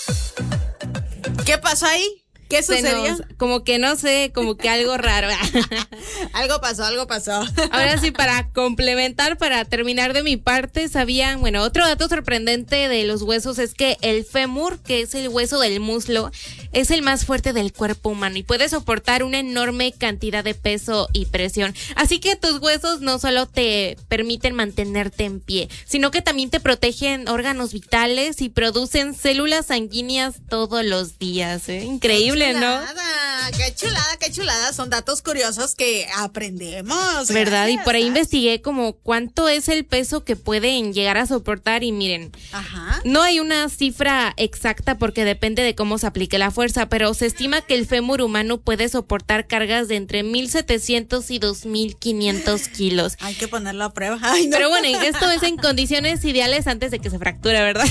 ¿Qué pasó ahí? ¿Qué sucedió? Como que no sé, como que algo raro. Algo pasó. Ahora sí, para complementar, para terminar de mi parte, sabían, bueno, otro dato sorprendente de los huesos es que el fémur, que es el hueso del muslo, es el más fuerte del cuerpo humano y puede soportar una enorme cantidad de peso y presión. Así que tus huesos no solo te permiten mantenerte en pie, sino que también te protegen órganos vitales y producen células sanguíneas todos los días. Increíble. ¿No? Qué chulada, son datos curiosos que aprendemos. ¿Verdad? Gracias. Y por ahí investigué como cuánto es el peso que pueden llegar a soportar y miren, no hay una cifra exacta porque depende de cómo se aplique la fuerza, pero se estima que el fémur humano puede soportar cargas de entre 1,700 y 2,500 kilos. Hay que ponerlo a prueba. Ay, no. Pero bueno, esto es en condiciones ideales antes de que se fracture, ¿verdad?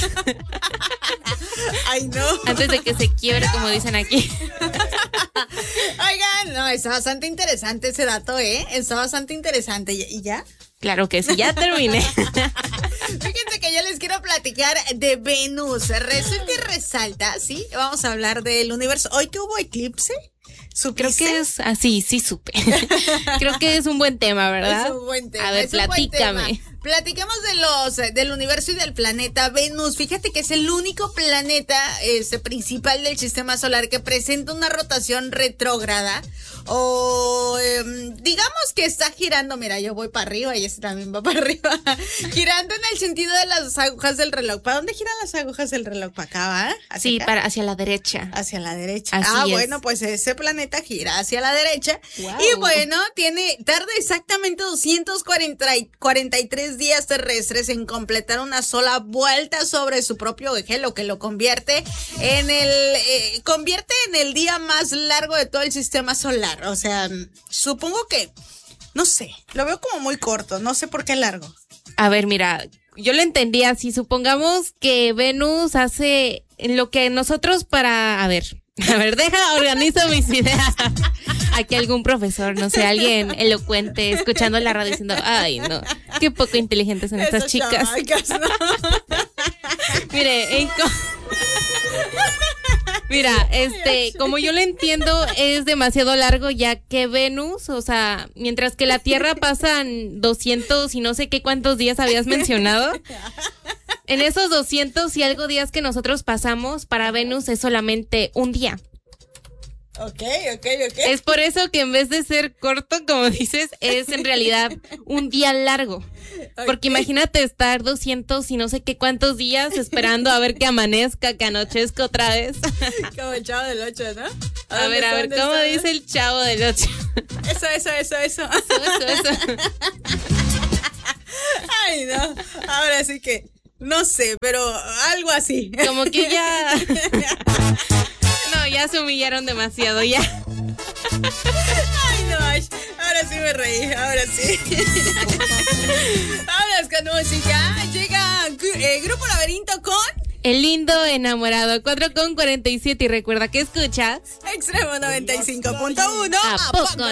Ay, no. Antes de que se quiebre, como dicen aquí. Oigan, no, está bastante interesante ese dato, Está bastante interesante. ¿Y ya? Claro que sí, ya terminé. Fíjense que yo les quiero platicar de Venus. Resulta y resalta, ¿sí? Vamos a hablar del universo. Hoy que hubo eclipse. Creo que es así, sí supe. Creo que es un buen tema, ¿verdad? Es un buen tema. A ver, platícame. Platiquemos del universo y del planeta Venus. Fíjate que es el único planeta principal del sistema solar que presenta una rotación retrógrada o digamos que está girando, mira, yo voy para arriba y este también va para arriba, girando en el sentido de las agujas del reloj. ¿Para dónde giran las agujas del reloj? ¿Para acá, va? Sí, acá? hacia la derecha. Hacia la derecha. Así es. Bueno, pues ese planeta gira hacia la derecha. Wow. Y bueno, tarda exactamente 243 días terrestres en completar una sola vuelta sobre su propio eje, lo que lo convierte en el día más largo de todo el sistema solar. O sea, supongo que, no sé, lo veo como muy corto, no sé por qué largo. A ver, mira, yo lo entendí así, supongamos que Venus hace lo que nosotros A ver, organizo mis ideas. Aquí algún profesor, no sé, alguien elocuente escuchando la radio diciendo, ay, no, qué poco inteligentes son estas chicas. No. Mire, Mira, como yo lo entiendo, es demasiado largo ya que Venus, o sea, mientras que la Tierra pasan 200 y no sé qué cuántos días habías mencionado, en esos 200 y algo días que nosotros pasamos, para Venus es solamente un día. Ok. Es por eso que en vez de ser corto, como dices, es en realidad un día largo. Okay. Porque imagínate estar 200 y no sé qué cuántos días esperando a ver que amanezca, que anochezca otra vez. Como el Chavo del 8, ¿no? A ver, ¿cómo dice el Chavo del 8? Eso. Ay, no. Ahora sí que, no sé, pero algo así. Como que ya... No, ya se humillaron demasiado, ya. Ay, no, ahora sí me reí, ahora sí. Vámonos con música. Llega Grupo Laberinto con El Lindo Enamorado, 4:47, y recuerda que escuchas Extremo 95.1. ¿A poco